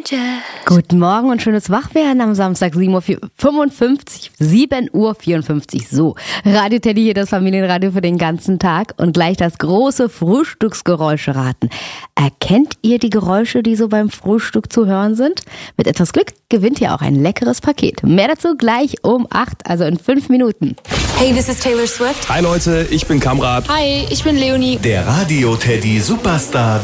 Guten Morgen und schönes Wachwerden am Samstag, 7:54 Uhr. So, Radio Teddy hier, das Familienradio für den ganzen Tag und gleich das große Frühstücksgeräusche raten. Erkennt ihr die Geräusche, die so beim Frühstück zu hören sind? Mit etwas Glück gewinnt ihr auch ein leckeres Paket. Mehr dazu gleich um 8, also in 5 Minuten. Hey, this is Taylor Swift. Hi Leute, ich bin Kamrat. Hi, ich bin Leonie. Der Radio Teddy Superstar